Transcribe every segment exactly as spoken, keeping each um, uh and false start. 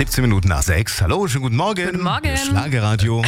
siebzehn Minuten nach sechs. Hallo, schönen guten Morgen. Guten Morgen. Das Schlagerradio.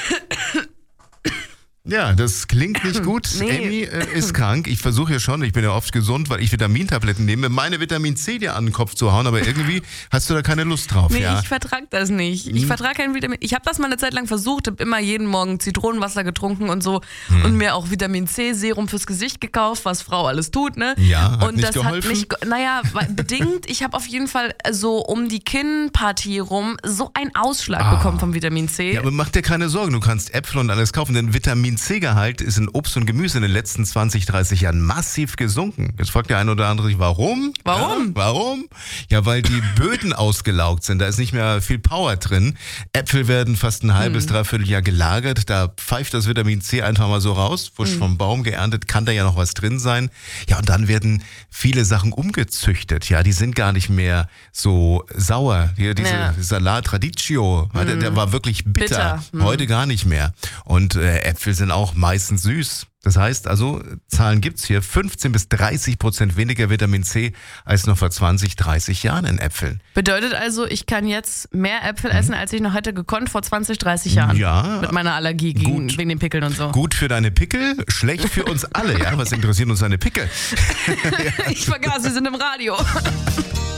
Ja, das klingt nicht gut. Nee. Emmy äh, ist krank. Ich versuche ja schon, ich bin ja oft gesund, weil ich Vitamintabletten nehme, meine Vitamin C dir an den Kopf zu hauen, aber irgendwie hast du da keine Lust drauf. Nee, ja? ich vertrag das nicht. Ich Hm. vertrage kein Vitamin. Ich habe das mal eine Zeit lang versucht, habe immer jeden Morgen Zitronenwasser getrunken und so Hm. und mir auch Vitamin C Serum fürs Gesicht gekauft, was Frau alles tut, ne? Ja, hat und nicht das geholfen? hat mich, ge- naja, weil- bedingt. Ich habe auf jeden Fall so um die Kinnpartie rum so einen Ausschlag Ah. bekommen vom Vitamin C. Ja, aber mach dir keine Sorgen, du kannst Äpfel und alles kaufen, denn Vitamin C-Gehalt ist in Obst und Gemüse in den letzten zwanzig, dreißig Jahren massiv gesunken. Jetzt fragt der eine oder andere sich, warum? Warum? Ja, warum? Ja, weil die Böden ausgelaugt sind, da ist nicht mehr viel Power drin. Äpfel werden fast ein halbes, dreiviertel Jahr gelagert, da pfeift das Vitamin C einfach mal so raus, frisch vom Baum geerntet, kann da ja noch was drin sein. Ja, und dann werden viele Sachen umgezüchtet, ja, die sind gar nicht mehr so sauer. Hier diese Ja. Salat Radicchio, der, der war wirklich bitter. Bitter. Mhm. Heute gar nicht mehr. Und äh, Äpfel sind auch meistens süß. Das heißt also, Zahlen gibt's hier, fünfzehn bis dreißig Prozent weniger Vitamin C als noch vor zwanzig, dreißig Jahren in Äpfeln. Bedeutet also, ich kann jetzt mehr Äpfel essen, als ich noch hätte gekonnt vor zwanzig, dreißig Jahren. Ja. Mit meiner Allergie gegen, Gut. wegen den Pickeln und so. Gut für deine Pickel, schlecht für uns alle. Ja, was interessieren uns deine Pickel? Ich vergaß, wir sind im Radio.